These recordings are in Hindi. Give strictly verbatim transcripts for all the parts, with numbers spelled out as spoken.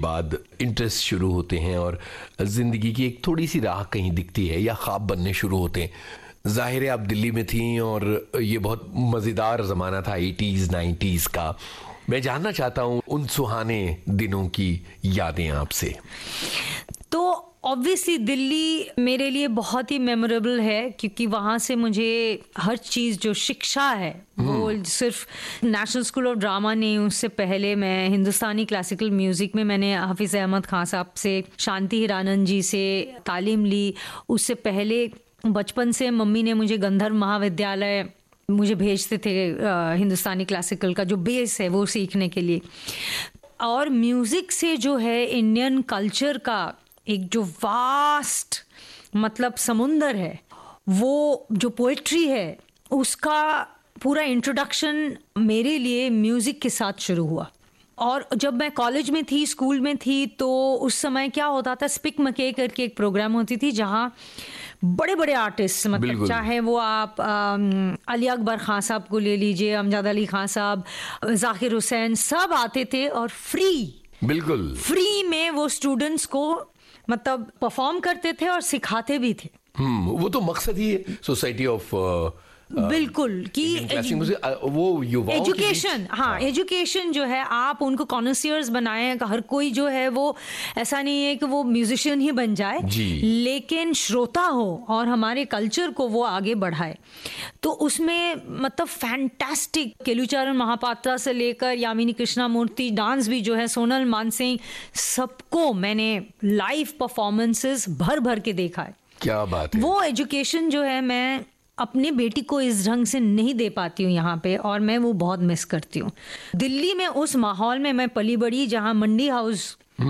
बाद इंटरेस्ट शुरू होते हैं और ज़िंदगी की एक थोड़ी सी राह कहीं दिखती है या ख्वाब बनने शुरू होते हैं। ज़ाहिर है आप दिल्ली में थीं और ये बहुत मज़ेदार ज़माना था एटीज़ नाइन्टीज़ का। मैं जानना चाहता हूँ उन सुहाने दिनों की यादें आपसे। तो ऑब्वियसली दिल्ली मेरे लिए बहुत ही मेमोरेबल है क्योंकि वहाँ से मुझे हर चीज़ जो शिक्षा है वो सिर्फ नेशनल स्कूल ऑफ ड्रामा नहीं, उससे पहले मैं हिंदुस्तानी क्लासिकल म्यूज़िक में मैंने हाफिज़ अहमद खान साहब से, शांति हिरानंद जी से तालीम ली। उससे पहले बचपन से मम्मी ने मुझे गंधर्व महाविद्यालय मुझे भेजते थे, हिंदुस्तानी क्लासिकल का जो बेस है वो सीखने के लिए। और म्यूज़िक से जो है इंडियन कल्चर का एक जो वास्ट मतलब समुंदर है, वो जो पोएट्री है उसका पूरा इंट्रोडक्शन मेरे लिए म्यूज़िक के साथ शुरू हुआ। और जब मैं कॉलेज में थी, स्कूल में थी, तो उस समय क्या होता था, स्पिक मके करके एक प्रोग्राम होती थी जहाँ बड़े बड़े आर्टिस्ट, मतलब चाहे वो आप अली अकबर खान साहब को ले लीजिए, अमजद अली खान साहब, जाकिर हुसैन, सब आते थे और फ्री बिल्कुल फ्री में वो स्टूडेंट्स को मतलब परफॉर्म करते थे और सिखाते भी थे। हम्म वो तो मकसद ही है सोसाइटी ऑफ बिल्कुल कि वो युवाओं एजुकेशन, हाँ एजुकेशन जो है आप उनको कॉन्सियर्स बनाएं। हर कोई जो है वो ऐसा नहीं है कि वो म्यूजिशियन ही बन जाए, लेकिन श्रोता हो और हमारे कल्चर को वो आगे बढ़ाए। तो उसमें मतलब फैंटास्टिक केलुचारण महापात्रा से लेकर यामिनी कृष्णामूर्ति, डांस भी जो है सोनल मानसिंह, सबको मैंने लाइव परफॉर्मेंसेस भर भर के देखा है। क्या बात है। वो एजुकेशन जो है मैं अपने बेटी को इस ढंग से नहीं दे पाती हूँ यहाँ पे, और मैं वो बहुत मिस करती हूँ। दिल्ली में उस माहौल में मैं पली बड़ी जहाँ मंडी हाउस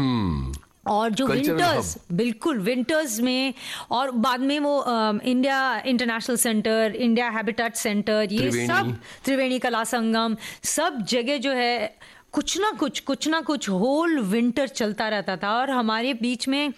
और जो विंटर्स, बिल्कुल विंटर्स में, और बाद में वो आ, India international centre, India habitat centre, ये सब त्रिवेणी कला संगम, सब जगह जो है कुछ ना कुछ कुछ ना कुछ होल विंटर चलता रहता था। और हमारे बीच में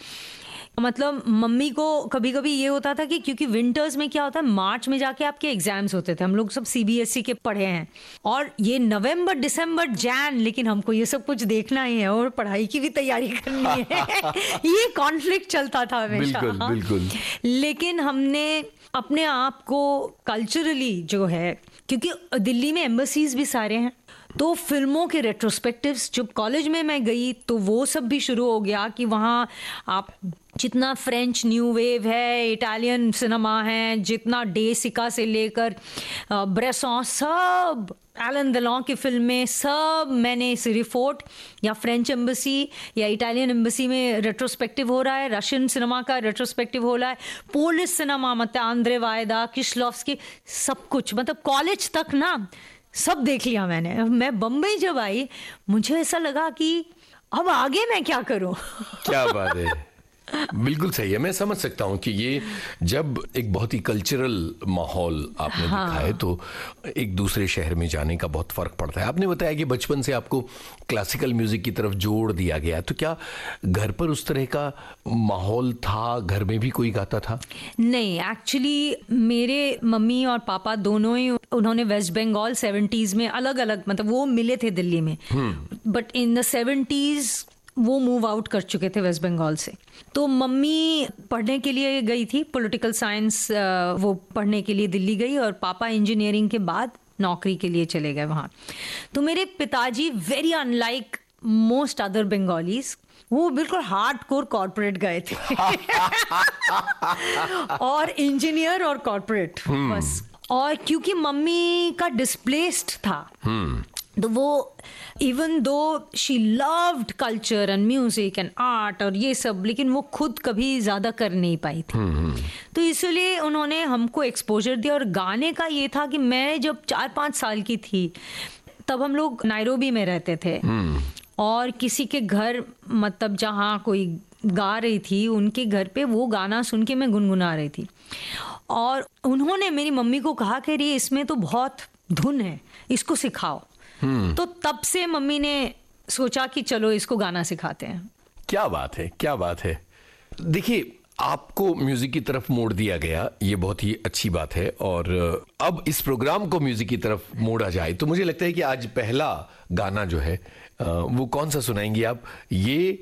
मतलब मम्मी को कभी कभी ये होता था कि क्योंकि विंटर्स में क्या होता है, मार्च में जाके आपके एग्जाम्स होते थे, हम लोग सब सीबीएसई के पढ़े हैं, और ये नवंबर दिसंबर जैन, लेकिन हमको ये सब कुछ देखना ही है और पढ़ाई की भी तैयारी करनी है। ये कॉन्फ्लिक्ट चलता था हमेशा। बिल्कुल, बिल्कुल। लेकिन हमने अपने आप को कल्चरली जो है, क्योंकि दिल्ली में एम्बसीज भी सारे हैं, तो फिल्मों के रेट्रोस्पेक्टिव्स जब कॉलेज में मैं गई तो वो सब भी शुरू हो गया कि वहाँ आप जितना फ्रेंच न्यू वेव है, इटालियन सिनेमा है, जितना डे सिका से लेकर ब्रेसॉन, सब एलन देलॉन की फिल्में, सब मैंने सिरी फोर्ट या फ्रेंच एम्बसी या इटालियन एम्बसी में रेट्रोस्पेक्टिव हो रहा है, रशियन सिनेमा का रेट्रोस्पेक्टिव हो रहा है, पोलिश सिनेमा मतलब आंद्रे वायदा, किशलॉव्स्की, सब कुछ, मतलब कॉलेज तक ना सब देख लिया मैंने। मैं बम्बई जब आई मुझे ऐसा लगा कि अब आगे मैं क्या करूं। क्या बात है, बिल्कुल सही है। मैं समझ सकता हूँ कि ये जब एक बहुत ही कल्चरल माहौल आपने हाँ। देखा है तो एक दूसरे शहर में जाने का बहुत फर्क पड़ता है। आपने बताया कि बचपन से आपको क्लासिकल म्यूजिक की तरफ जोड़ दिया गया, तो क्या घर पर उस तरह का माहौल था? घर में भी कोई गाता था? नहीं, एक्चुअली मेरे मम्मी और पापा दोनों ही, उन्होंने वेस्ट बंगाल सेवेंटीज में अलग अलग, मतलब वो मिले थे दिल्ली में, बट इन द सेवेंटीज वो मूव आउट कर चुके थे वेस्ट बंगाल से। तो मम्मी पढ़ने के लिए गई थी, पॉलिटिकल साइंस वो पढ़ने के लिए दिल्ली गई, और पापा इंजीनियरिंग के बाद नौकरी के लिए चले गए वहाँ। तो मेरे पिताजी very unlike most other Bengalis, वो बिल्कुल हार्डकोर कॉर्पोरेट गए थे। और इंजीनियर और कॉर्पोरेट बस। और क्योंकि मम्मी का डिस्प्लेस्ड था, तो वो even though she loved culture and music and art और ये सब, लेकिन वो खुद कभी ज्यादा कर नहीं पाई थी। तो इसलिए उन्होंने हमको एक्सपोजर दिया। और गाने का ये था कि मैं जब चार पाँच साल की थी तब हम लोग नायरोबी में रहते थे, और किसी के घर, मतलब जहाँ कोई गा रही थी उनके घर पे वो गाना सुन के मैं गुनगुना रही थी, और उन्होंने मेरी मम्मी को कहा कि ये इसमें तो बहुत धुन है, इसको सिखाओ। तो तब से मम्मी ने सोचा कि चलो इसको गाना सिखाते हैं। क्या बात है, क्या बात है। देखिए, आपको म्यूजिक की तरफ मोड़ दिया गया, ये बहुत ही अच्छी बात है। और अब इस प्रोग्राम को म्यूजिक की तरफ मोड़ा जाए तो मुझे लगता है कि आज पहला गाना जो है वो कौन सा सुनाएंगी आप? ये